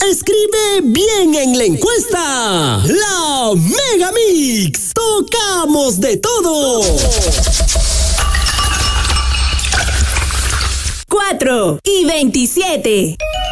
Escribe bien en la encuesta. La Mega Mix. Tocamos de todo. 4:27.